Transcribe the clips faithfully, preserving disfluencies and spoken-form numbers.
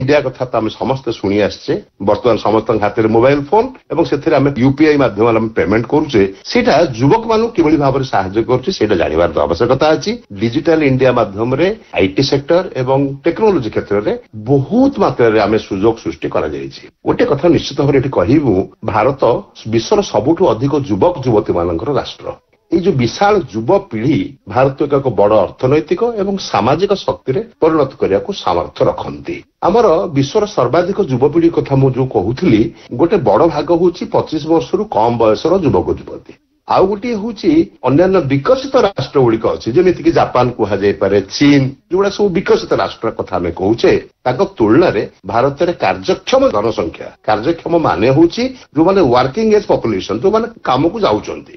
India कथा तो आम समस्ते शुणी आसचे बर्तमान समस्त हाथ में मोबाइल फोन और से यूपीआई माध्यम पेमेंट करुचे सेटा युवक मान किभली भाव में साहाय्य करुचे सेटा जानिबार आवश्यकता अछि। डिजिटल इंडिया माध्यम रे आईटी सेक्टर एवं टेक्नोलोजी क्षेत्र में बहुत मात्रा आम सुजोग सृष्टि करा जायछि। गोटे कथा निश्चित भाव कहबू भारत विश्वर सबुठु अधिक युवक युवती मानकर राष्ट्र। ये जो विशाल युव पीढ़ी भारत को एक बड़ अर्थनैतिक एवं सामाजिक शक्ति रे परिणत करने को सामर्थ्य रखती। आमर विश्वर सर्वाधिक युवपीढ़ी कथा मु जो कहूली गोटे बड़ भाग हूँ पच्चीस वर्ष रु कम बयसर युवक युवती। आउ गोटे हूँ अन्य विकसित राष्ट्र गुड़िक अच्छी जमीक जापान कहुपे चीन जोड़ा सब विकसित राष्ट्र कथा आम कहे तुलन में भारत में कार्यक्षम जनसंख्या कार्यक्षम माने हूँ जो मैंने वर्किंग एज पॉपुलेशन जो मैंने काम को जाऊँच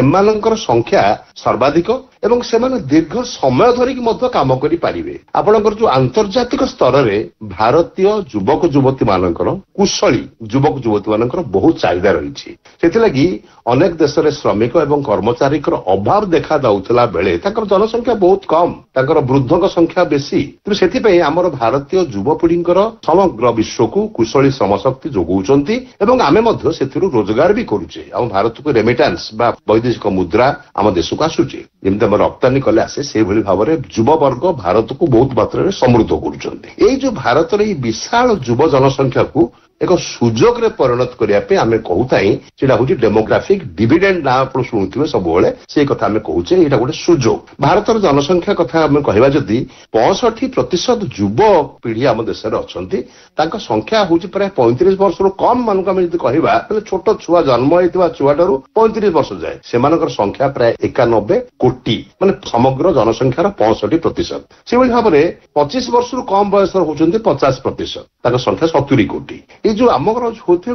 संख्या सर्वाधिक एवं से दीर्घ समय धरिक काम करें। आपणकर जो आंतर्जातिक स्तर में भारतीय युवक युवती मानकर कुशली युवक युवती मानकर बहुत चाहिदा रही से अनेक देश में श्रमिक एवं कर्मचारी अभाव देखा जाउथला बेले जनसंख्या बहुत कम ताकर वृद्धों संख्या बेसी से आमर भारतीय युवपीढ़ी समग्र विश्व को कुशली श्रमशक्ति जोगाउछंती एवं आमे मध्य सेथिरु रोजगार भी करूचे। आम भारत को रेमिटेंस बा वैदेशिक मुद्रा आम देश को आसुचे जमी आम रप्तानी कले आसे से भाव में युव वर्ग भारत को बहुत मात्रा समृद्ध करुछंती। ये जो भारत विशाल युव जनसंख्या को एक सुजोग रे परिणत करने आम कहूँ हूँ डेमोग्राफिक डिविडेंड ना आप शुणुवे सब से कथा आम कहूचे यहाँ गोटे सुजोग। भारत जनसंख्या कथा आम कहवा जदि पैंसठी प्रतिशत युव पीढ़ी आम देश में अच्छा संख्या हूँ प्राय पैंतीस वर्ष रु कम मान को कहवा छोट छुआ जन्म होता छुआठार पैंतीस वर्ष जाए से संख्या प्राय एकानबे कोटी मान समग्र जनसंख्यार पैंसठी प्रतिशत से भाव में पच्चीस वर्ष रु कम बयस होती पचास प्रतिशत संख्या सतुरी कोटी। ये जो आमर होते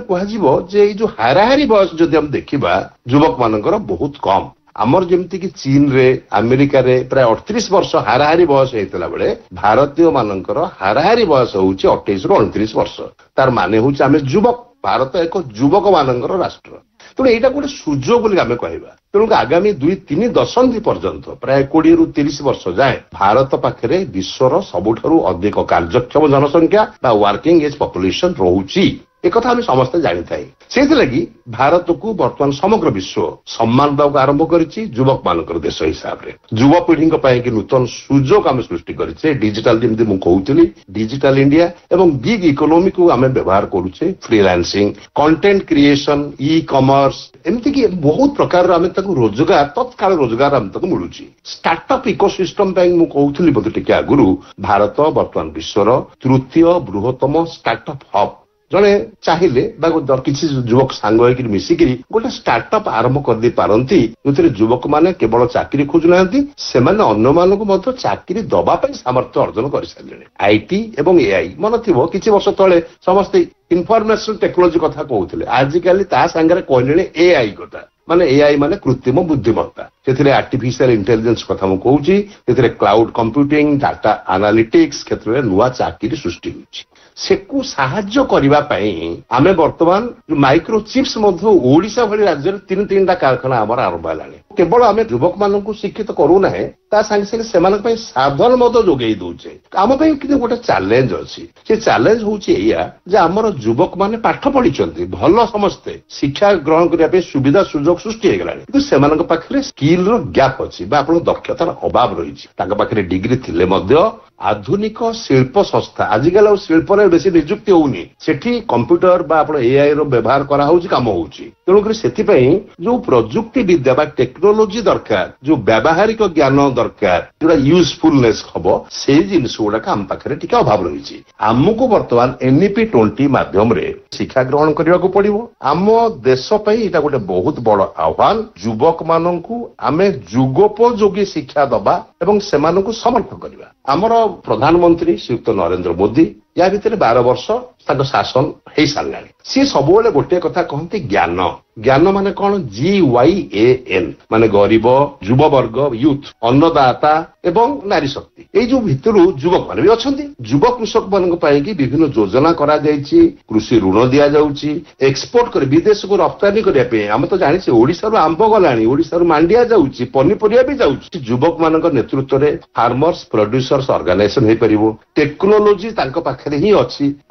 कह जो हाराहारी बयस जदि हम देखा युवक मानकर बहुत कम आमर जमती कि चीन रे अमेरिका रे प्राय अड़तीस वर्ष हाराहारी बयस होता बेले भारतीय मानकर हाराहारी बयस हूँ अट्ठाईस रु अड़तीस वर्ष तार माने हूँ आम युवक भारत एक युवक मानकर राष्ट्र। तेणु यहाँ गोटे सुजोग बोली आम कहवा तेणु आगामी दुई तीन दशंधि पर्यंत प्राय कोड़े रु तीस वर्ष जाए भारत पाखरे विश्वर सबुठारु अधिक कार्यक्षम जनसंख्या बा वर्किंग एज पॉपुलेशन रोची एक आम समस्ते जानी थाए से लगी भारत को बर्तमान समग्र विश्व सम्मान देवाक आरंभ करिछि युवक मानकर देश हिसाब रे युवा पीढ़ी की नूतन सुजोग आम सृष्टि करिछे। डिजिटल जमी मु कहूली डिजिटल इंडिया एवं गिग इकोनॉमी को आम व्यवहार करुचे freelancing content creation e commerce एमती कि बहुत प्रकार आम रोजगार तत्काल रोजगार आम तक मिलूँ। स्टार्टअप इकोसिस्टम मु कहूली बोधे टिके आगुरु भारत बर्तमान विश्वर तृतीय बृहत्तम स्टार्टअप हब जड़े चाहिए किसी युवक सांग मिसिकी गोटे स्टार्टअप आरंभ कर पारती जो युवक मैंने केवल चाकरी खोजुना से अन्य मानक चाकरी दवाई सामर्थ्य अर्जन कर सारे। आईटी एवं एआई मन थी किसी वर्ष तले समस्ते इनफॉरमेशन टेक्नोलॉजी कथा कहते आजिकल ता सांगे कहले एआई कथा माने एआई माने कृत्रिम बुद्धिमत्ता से आर्टिफिशियल इंटेलिजेंस कथा मु कहूँ क्लाउड कंप्यूटिंग डाटा एनालिटिक्स क्षेत्र में नुआ चाकरी सृष्टि होती सेकु साहाय्य करने आमे वर्तमान माइक्रो चिप्स ओडिशा भली राज्य तीन तीन टा कारखाना आमर आरंभ है केवल आम युवक मान शिक्षित करूना ता संगे संगे से साधन मत जोगे दौचे आम कि गोटे चैलेंज अच्छी से चैलेंज हूँ या आमर युवक मैंने पाठ पढ़ी भल समस्ते शिक्षा ग्रहण करने सुविधा सुजोग सृष्टि हो पाखे स्किल गैप अच्छी दक्षतार अभाव रही डिग्री थिले आधुनिक शिल्प संस्था आजिकल शिल्प बेसी निजुक्ति होनी सेठी कंप्यूटर बा एआई रो व्यवहार करा होउची काम होउची तेणुकर से जो प्रजुक्ति विद्या बा टेक्नोलोजी दरकार जो व्यावहारिक ज्ञान दरकार जो यूजफुलनेस हम से जिनस गुड़ाक आम पाखे टिके अभाव रही आमको बर्तमान एनईपी ट्वेंटी माध्यम रे शिक्षा ग्रहण करने को पड़ो। आम देश यहाँ गोटे बहुत बड़ आह्वान युवक मानू आम जुगोपयोगी शिक्षा दबा एवं से समर्थन करवा। आमर प्रधानमंत्री श्रीयुक्त नरेंद्र मोदी या भितर बार वर्ष शासन हो सारा सी सब गोटे कथा कहते ज्ञान ज्ञान माने कौन जी वाई ए एन माने गरीब युव वर्ग यूथ अन्नदाता एवं नारी शक्ति ये जो भितर युवक मान भी अच्छा युव कृषक मान विभिन्न योजना करा कृषि ऋण दि जाऊँगी एक्सपोर्ट कर विदेश को रप्तानी करने आम तो जानी ओडिशा आंब गला ओडिशा मांडिया जाऊँगी पनीपरिया भी जाऊँगी युवक मान नेतृत्व में फार्मर्स प्रोड्यूसर्स ऑर्गेनाइजेशन हो पार टेक्नोलोजी ପାଖରେ ହିଁ ଅଛି